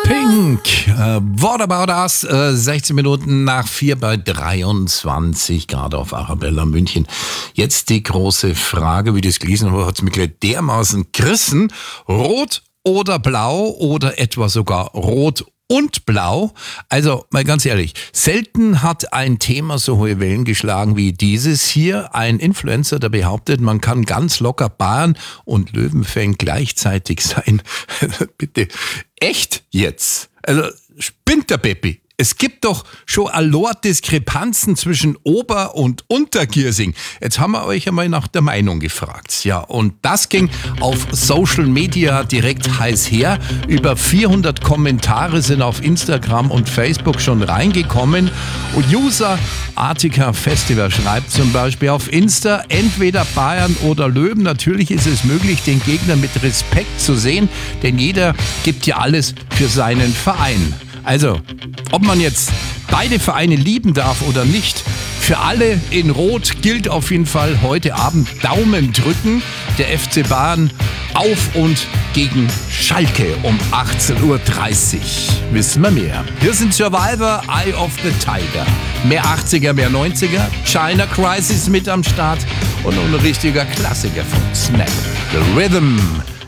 Pink, what about us? 16 Minuten nach 4 bei 23 Grad auf Arabella München. Jetzt die große Frage, wie das gelesen habe, hat es mich gleich dermaßen gerissen. Rot oder blau oder etwa sogar rot und blau. Also mal ganz ehrlich, selten hat ein Thema so hohe Wellen geschlagen wie dieses hier. Ein Influencer, der behauptet, man kann ganz locker Bayern und Löwen-Fan gleichzeitig sein. Bitte, echt jetzt? Also spinnt der Peppi. Es gibt doch schon allor Diskrepanzen zwischen Ober- und Untergiersing. Jetzt haben wir euch einmal nach der Meinung gefragt. Ja, und das ging auf Social Media direkt heiß her. Über 400 Kommentare sind auf Instagram und Facebook schon reingekommen. Und User Artika Festival schreibt zum Beispiel auf Insta, entweder Bayern oder Löwen. Natürlich ist es möglich, den Gegner mit Respekt zu sehen, denn jeder gibt ja alles für seinen Verein. Also, ob man jetzt beide Vereine lieben darf oder nicht, für alle in Rot gilt auf jeden Fall heute Abend Daumen drücken. Der FC Bayern auf und gegen Schalke um 18.30 Uhr. Wissen wir mehr. Hier sind Survivor, Eye of the Tiger. Mehr 80er, mehr 90er. China Crisis mit am Start und ein richtiger Klassiker von Snap. The Rhythm.